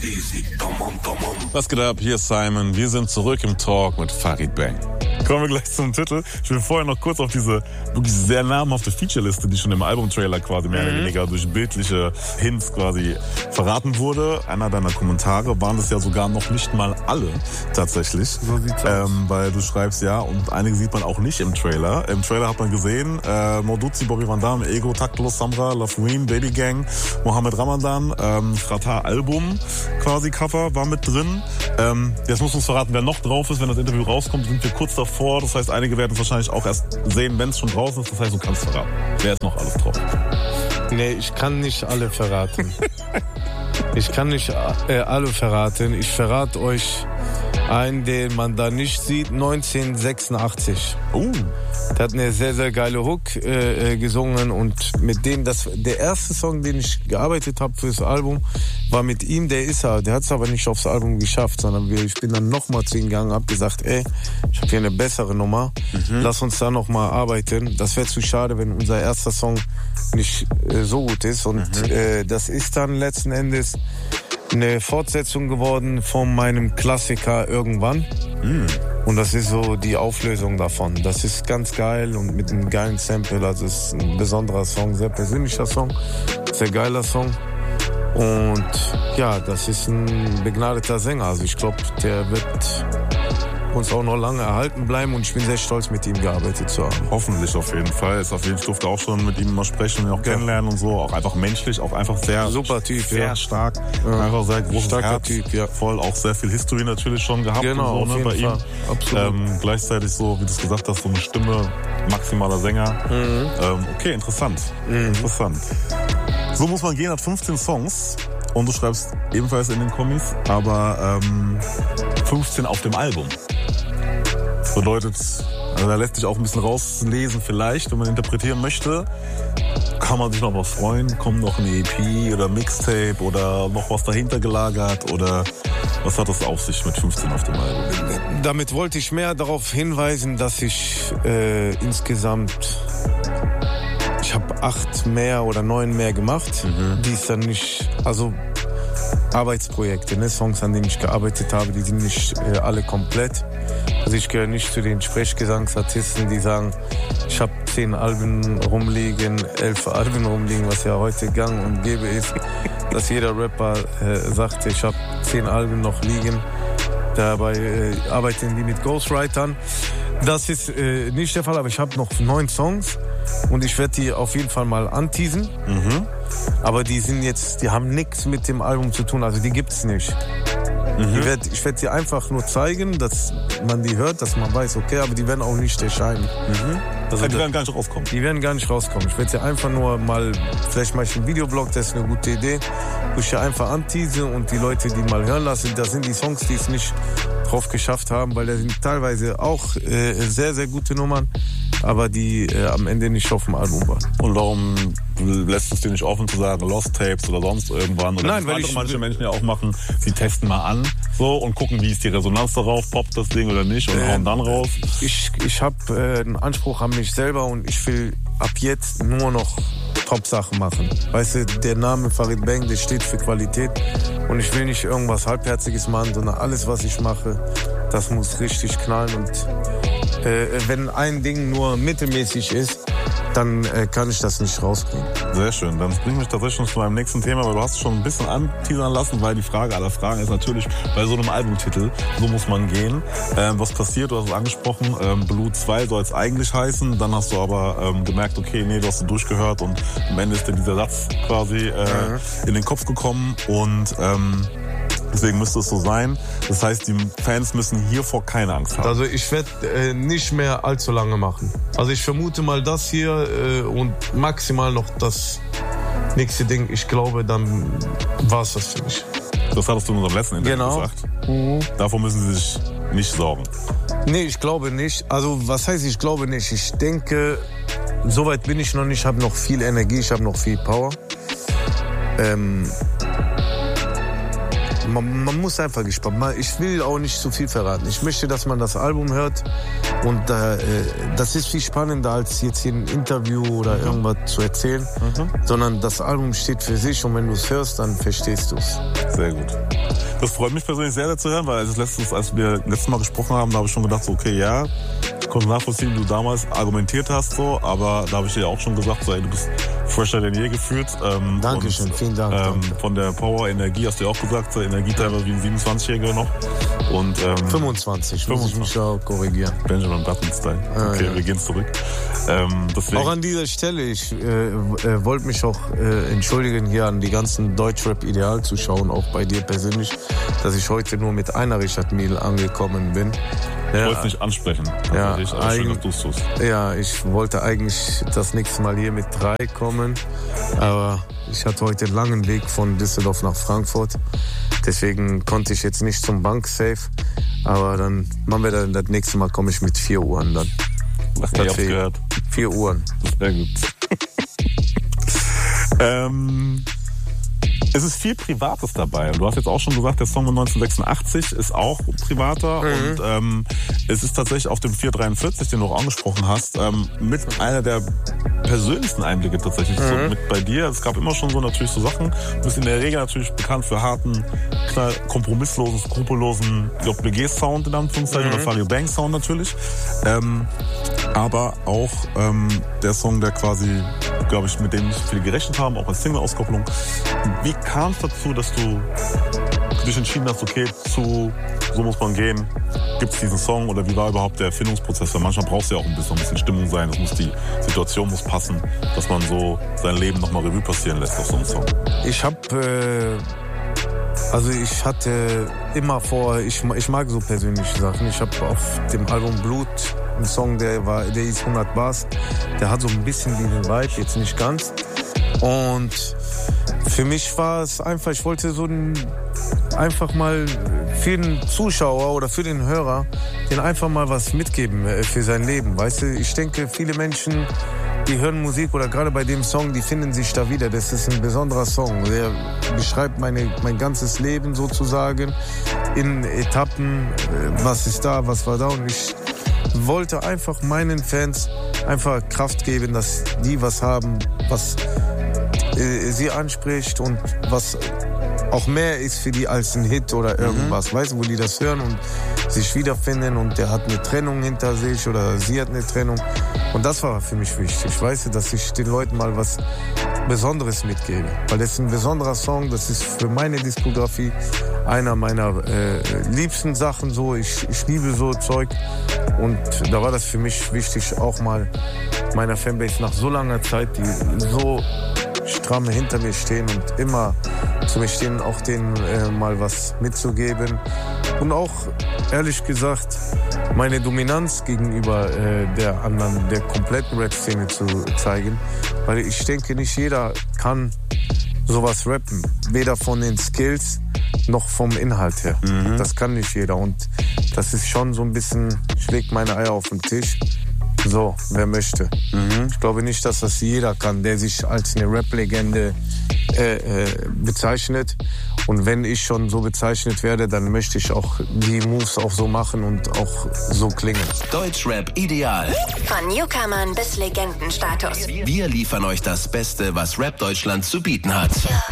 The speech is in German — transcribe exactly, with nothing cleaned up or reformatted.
Was geht ab? Hier ist Simon. Wir sind zurück im Talk mit Farid Bang. Kommen wir gleich zum Titel. Ich will vorher noch kurz auf diese wirklich sehr namhafte Featureliste, die schon im Albumtrailer quasi mehr mhm. oder weniger durch bildliche Hints quasi verraten wurde. Einer deiner Kommentare waren es ja sogar noch nicht mal alle tatsächlich. So sieht's aus. Ähm, weil du schreibst ja, und einige sieht man auch nicht im Trailer. Im Trailer hat man gesehen, äh, Moduzi, Bobby Van Dam, Ego, Taktlos, Samra, Lafouine, Baby Gang, Mohammed Ramadan, ähm, Fratar Album quasi Cover war mit drin. Ähm, jetzt musst du uns verraten, wer noch drauf ist. Wenn das Interview rauskommt, sind wir kurz davor. Das heißt, einige werden es wahrscheinlich auch erst sehen, wenn es schon draußen ist. Das heißt, du kannst verraten. Wer ist noch alles drauf? Nee, ich kann nicht alle verraten. Ich kann nicht äh, alle verraten. Ich verrate euch einen, den man da nicht sieht. neunzehnhundertsechsundachtzig. Uh. Der hat eine sehr, sehr geile Hook äh, gesungen. Und mit dem, das, der erste Song, den ich gearbeitet habe fürs Album, war mit ihm. Der ist er. Der hat es aber nicht aufs Album geschafft, sondern wir, ich bin dann nochmal zu ihm gegangen, hab gesagt, ey, ich habe hier eine bessere Nummer. Mhm. Lass uns da nochmal arbeiten. Das wäre zu schade, wenn unser erster Song nicht äh, so gut ist. Und mhm. äh, das ist dann letzten Endes eine Fortsetzung geworden von meinem Klassiker Irgendwann. Mhm. Und das ist so die Auflösung davon. Das ist ganz geil und mit einem geilen Sample. Also es ist ein besonderer Song, sehr persönlicher Song, sehr geiler Song. Und ja, das ist ein begnadeter Sänger. Also ich glaube, der wird uns auch noch lange erhalten bleiben und ich bin sehr stolz, mit ihm gearbeitet zu haben. Hoffentlich auf jeden Fall. Ist auf jeden Fall, ich durfte auch schon mit ihm mal sprechen und auch ja. kennenlernen und so. Auch einfach menschlich, auch einfach sehr super Typ, sehr ja. stark, ja. einfach sehr großes starker Herz, Typ, ja. voll auch sehr viel History natürlich schon gehabt genau, und so, ne, bei Fall. ihm. Absolut. Ähm, gleichzeitig so, wie du es gesagt hast, so eine Stimme, maximaler Sänger. Mhm. Ähm, okay, interessant, mhm. interessant. So muss man gehen, hat fünfzehn Songs. Und du schreibst ebenfalls in den Kommis, aber ähm, fünfzehn auf dem Album. Das bedeutet, also da lässt sich auch ein bisschen rauslesen vielleicht, wenn man interpretieren möchte. Kann man sich noch was freuen? Kommt noch eine E P oder Mixtape oder noch was dahinter gelagert? Oder was hat das auf sich mit fünfzehn auf dem Album? Damit wollte ich mehr darauf hinweisen, dass ich äh, insgesamt... Ich habe acht mehr oder neun mehr gemacht, mhm. die ist dann nicht, also Arbeitsprojekte, ne, Songs, an denen ich gearbeitet habe, die sind nicht äh, alle komplett. Also ich gehöre nicht zu den Sprechgesangsartisten, die sagen, ich habe zehn Alben rumliegen, elf Alben rumliegen, was ja heute gang und gäbe ist, dass jeder Rapper äh, sagt, ich habe zehn Alben noch liegen. Dabei äh, arbeiten die mit Ghostwritern. Das ist äh, nicht der Fall, aber ich habe noch neun Songs und ich werde die auf jeden Fall mal anteasen. Mhm. Aber die sind jetzt, die haben nichts mit dem Album zu tun, also die gibt's nicht. Mhm. Die werd, ich werde sie einfach nur zeigen, dass man die hört, dass man weiß, okay, aber die werden auch nicht erscheinen. Mhm. Also die werden gar nicht rauskommen. Die werden gar nicht rauskommen. Ich werde sie einfach nur mal, vielleicht mache ich einen Videoblog, das ist eine gute Idee, wo ich sie einfach antease und die Leute, die mal hören lassen, das sind die Songs, die es nicht drauf geschafft haben, weil da sind teilweise auch äh, sehr, sehr gute Nummern, aber die äh, am Ende nicht auf dem Album waren. Und warum lässt es dir nicht offen zu sagen, Lost Tapes oder sonst irgendwann? Oder Nein, weil andere ich, manche Menschen ja auch machen, sie testen mal an so und gucken, wie ist die Resonanz darauf, poppt das Ding oder nicht und äh, hauen dann raus. Ich, ich habe äh, einen Anspruch an mich selber und ich will ab jetzt nur noch Top-Sachen machen. Weißt du, der Name Farid Bang, der steht für Qualität und ich will nicht irgendwas Halbherziges machen, sondern alles, was ich mache, das muss richtig knallen und äh, wenn ein Ding nur mittelmäßig ist, dann äh, kann ich das nicht rauskriegen. Sehr schön. Dann bringt mich tatsächlich schon zu meinem nächsten Thema, weil du hast schon ein bisschen anteasern lassen, weil die Frage aller Fragen ist natürlich bei so einem Albumtitel, so muss man gehen. Ähm, was passiert? Du hast es angesprochen, ähm, Blue zwei soll es eigentlich heißen, dann hast du aber ähm, gemerkt, okay, nee, du hast du durchgehört und am Ende ist dir dieser Satz quasi äh, mhm. in den Kopf gekommen und ähm, deswegen müsste es so sein. Das heißt, die Fans müssen hiervor keine Angst haben. Also ich werde äh, nicht mehr allzu lange machen. Also ich vermute mal das hier äh, und maximal noch das nächste Ding. Ich glaube, dann war es das für mich. Das hattest du in unserem letzten Interview genau. gesagt. Mhm. Davor müssen sie sich nicht sorgen. Nee, ich glaube nicht. Also was heißt, ich glaube nicht? Ich denke, soweit bin ich noch nicht. Ich habe noch viel Energie, ich habe noch viel Power. Ähm... man, man muss einfach gespannt. Ich will auch nicht zu viel verraten. Ich möchte, dass man das Album hört und äh, das ist viel spannender, als jetzt hier ein Interview oder mhm. irgendwas zu erzählen, mhm. sondern das Album steht für sich und wenn du es hörst, dann verstehst du es. Sehr gut. Das freut mich persönlich sehr, sehr zu hören, weil als, letztes, als wir letztes Mal gesprochen haben, da habe ich schon gedacht, so, okay, ja, ich konnte nachvollziehen, wie du damals argumentiert hast, so, aber da habe ich dir auch schon gesagt, so, ey, du bist fresher denn je gefühlt. Ähm, Dankeschön, und, vielen Dank. Ähm, danke. Von der Power, Energie hast du ja auch gesagt, so, Energie teilweise wie ein siebenundzwanzigjähriger noch. Und, ähm, fünfundzwanzig, muss ich mich auch korrigieren. Benjamin Button-Style. Okay, ja. Wir gehen zurück. Ähm, deswegen. Auch an dieser Stelle, ich äh, äh, wollte mich auch äh, entschuldigen hier an die ganzen Deutschrap-Ideal-Zuschauer, auch bei dir persönlich, dass ich heute nur mit einer Richard Mille angekommen bin. Ich ja, wollte es nicht ansprechen. Ja, ich, aber schön, dass du es tust. Ja, ich wollte eigentlich das nächste Mal hier mit drei kommen, aber ich hatte heute einen langen Weg von Düsseldorf nach Frankfurt. Deswegen konnte ich jetzt nicht zum Banksafe, aber dann machen wir dann das nächste Mal, komme ich mit vier Uhren dann. Was hast du gehört? Vier Uhren. Sehr gut. ähm, es ist viel Privates dabei. Du hast jetzt auch schon gesagt, der Song von neunzehnhundertsechsundachtzig ist auch privater. Mhm. Und ähm, es ist tatsächlich auf dem vier dreiundvierzig, den du auch angesprochen hast, ähm, mit einer der persönlichsten Einblicke tatsächlich mhm. so mit bei dir. Es gab immer schon so natürlich so Sachen. Du bist in der Regel natürlich bekannt für harten, knall, kompromisslosen, skrupellosen J B G-Sound in Anführungszeichen mhm. oder Fario Bang Sound natürlich. Ähm, aber auch ähm, der Song, der quasi, glaube ich, mit dem nicht viele gerechnet haben, auch als Single-Auskopplung. Wie kam es dazu, dass du dich entschieden hast, okay, zu So muss man gehen, gibt es diesen Song oder wie war überhaupt der Erfindungsprozess? Weil manchmal brauchst du ja auch ein bisschen, ein bisschen Stimmung sein, das muss die Situation muss passen, dass man so sein Leben nochmal Revue passieren lässt auf so einen Song. Ich hab, äh, also ich hatte immer vor, ich, ich mag so persönliche Sachen. Ich habe auf dem Album Blut einen Song, der war, der hieß hundert Bars, der hat so ein bisschen diesen Vibe, jetzt nicht ganz. Und für mich war es einfach, ich wollte so ein, einfach mal für den Zuschauer oder für den Hörer, den einfach mal was mitgeben für sein Leben. Weißt du, ich denke, viele Menschen, die hören Musik oder gerade bei dem Song, die finden sich da wieder. Das ist ein besonderer Song. Der beschreibt meine, mein ganzes Leben sozusagen in Etappen. Was ist da, was war da? Und ich wollte einfach meinen Fans einfach Kraft geben, dass die was haben, was äh, sie anspricht und was auch mehr ist für die als ein Hit oder irgendwas. Mhm. Weißt du, wo die das hören und sich wiederfinden und der hat eine Trennung hinter sich oder sie hat eine Trennung. Und das war für mich wichtig, weißt du, dass ich den Leuten mal was Besonderes mitgebe. Weil das ist ein besonderer Song, das ist für meine Diskografie einer meiner äh, liebsten Sachen. So, ich, ich liebe so Zeug. Und da war das für mich wichtig, auch mal meiner Fanbase nach so langer Zeit, die so stramm hinter mir stehen und immer zu mir stehen, auch denen äh, mal was mitzugeben. Und auch, ehrlich gesagt, meine Dominanz gegenüber äh, der anderen, der kompletten Rap-Szene zu zeigen. Weil ich denke, nicht jeder kann sowas rappen. Weder von den Skills noch vom Inhalt her. Mhm. Das kann nicht jeder. Und das ist schon so ein bisschen, ich leg meine Eier auf den Tisch. So, wer möchte. Mhm. Ich glaube nicht, dass das jeder kann, der sich als eine Rap-Legende äh, äh, bezeichnet. Und wenn ich schon so bezeichnet werde, dann möchte ich auch die Moves auch so machen und auch so klingen. Deutschrap ideal. Von Newcomern bis Legendenstatus. Wir liefern euch das Beste, was Rap Deutschland zu bieten hat.